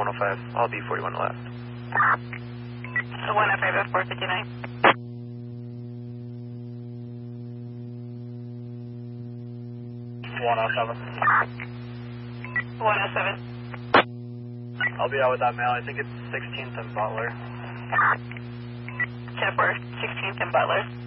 105. I'll be 41 left. 105 at 459. 107. 107. I'll be out with that mail. I think it's 16th and Butler. 10-4, 16th and Butler.